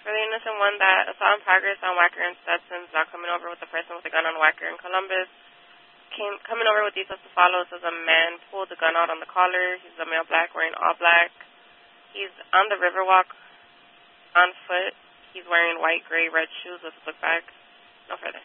For the innocent one, that assault in progress on Wacker and Stetson's, coming over with the person with the gun on Wacker in Columbus. Coming over with details to follow, says a man pulled the gun out on the collar. He's a male black wearing all black. He's on the Riverwalk on foot. He's wearing white, gray, red shoes with a book bag. No further.